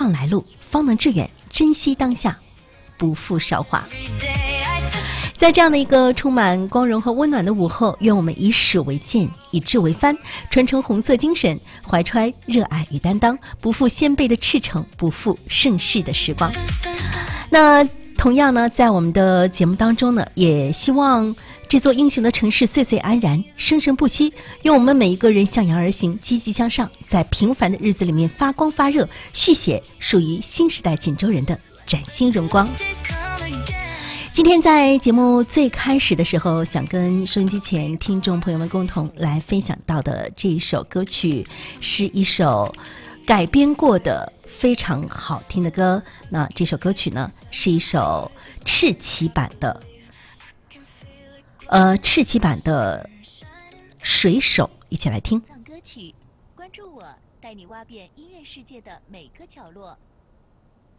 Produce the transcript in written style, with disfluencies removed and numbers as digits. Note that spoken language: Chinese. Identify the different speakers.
Speaker 1: 向来路，方能致远。珍惜当下，不负韶华。在这样的一个充满光荣和温暖的午后，愿我们以史为鉴，以智为帆，传承红色精神，怀揣热爱与担当，不负先辈的赤诚，不负盛世的时光。那同样呢，在我们的节目当中呢，也希望这座英雄的城市岁岁安然，生生不息。愿我们每一个人向阳而行，积极向上，在平凡的日子里面发光发热，续写属于新时代锦州人的崭新荣光。今天在节目最开始的时候，想跟收音机前听众朋友们共同来分享到的这一首歌曲，是一首改编过的非常好听的歌。那这首歌曲呢，是一首赤旗版的水手，一起来听。
Speaker 2: 歌曲，关注我，带你挖遍音乐世界的每个角落。